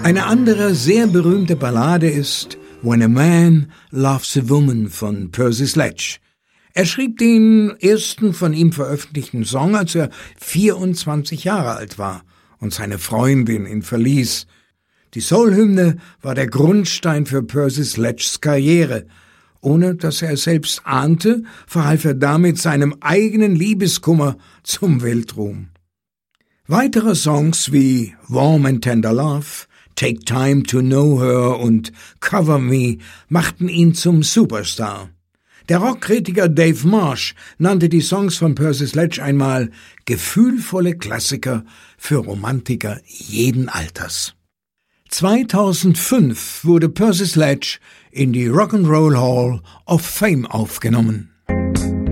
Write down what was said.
Eine andere sehr berühmte Ballade ist When a Man Loves a Woman von Percy Sledge. Er schrieb den ersten von ihm veröffentlichten Song, als er 24 Jahre alt war und seine Freundin ihn verließ. Die Soul-Hymne war der Grundstein für Percy Sledges Karriere. Ohne dass er es selbst ahnte, verhalf er damit seinem eigenen Liebeskummer zum Weltruhm. Weitere Songs wie Warm and Tender Love, Take Time to Know Her und Cover Me machten ihn zum Superstar. Der Rockkritiker Dave Marsh nannte die Songs von Percy Sledge einmal gefühlvolle Klassiker für Romantiker jeden Alters. 2005 wurde Percy Sledge in die Rock'n'Roll Hall of Fame aufgenommen.